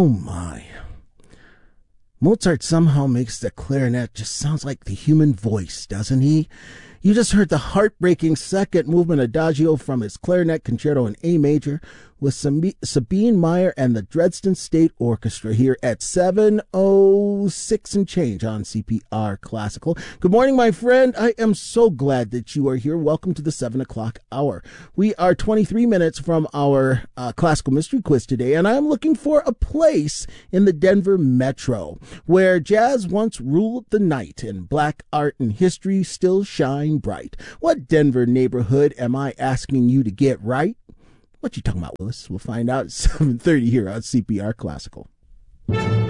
Oh my. Mozart somehow makes the clarinet just sounds like the human voice, doesn't he? You just heard the heartbreaking second movement adagio from his clarinet concerto in A major with Sabine Meyer and the Dresden State Orchestra here at 7:06 and change on CPR Classical. Good morning, my friend. I am so glad that you are here. Welcome to the 7 o'clock hour. We are 23 minutes from our classical mystery quiz today, and I'm looking for a place in the Denver metro where jazz once ruled the night and black art and history still shine bright. What Denver neighborhood am I asking you to get right? What you talking about, Willis? We'll find out at 7:30 here on CPR Classical.